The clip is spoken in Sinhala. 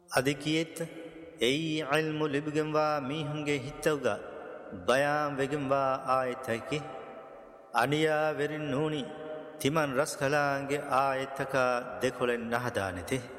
අධිකියෙත් එයි අල්මු ලිබිගෙන්වා මීහුන්ගේ හිත්තවග බයාම් වෙගෙන්වා ආයතැකි අනියා වෙරින් නූනි තිමන් රස් කලාන්ගේ ආයත්තක දෙකොළෙන් නහදානෙතේ